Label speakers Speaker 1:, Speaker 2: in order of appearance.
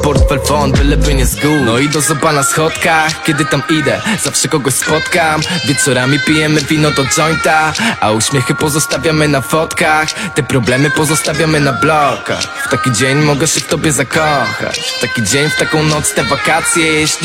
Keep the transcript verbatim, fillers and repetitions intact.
Speaker 1: portfel, font, byleby nie zgół. No i do zoba na schodkach, kiedy tam idę, zawsze kogoś spotkam. Wieczorami pijemy wino do jointa, a uśmiechy pozostawiamy na fotkach. Te problemy pozostawiamy na blokach. W taki dzień mogę się w tobie zakochać, w taki dzień, w taką noc, te wakacje, jeśli